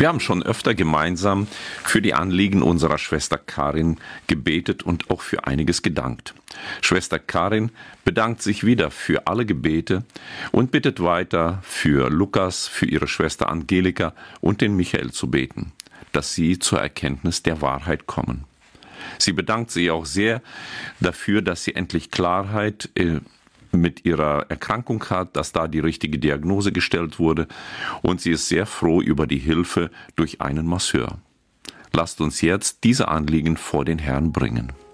Wir haben schon öfter gemeinsam für die Anliegen unserer Schwester Karin gebetet und auch für einiges gedankt. Schwester Karin bedankt sich wieder für alle Gebete und bittet weiter für Lukas, für ihre Schwester Angelika und den Michael zu beten, dass sie zur Erkenntnis der Wahrheit kommen. Sie bedankt sich auch sehr dafür, dass sie endlich Klarheit mit ihrer Erkrankung hat, dass da die richtige Diagnose gestellt wurde, und sie ist sehr froh über die Hilfe durch einen Masseur. Lasst uns jetzt diese Anliegen vor den Herrn bringen.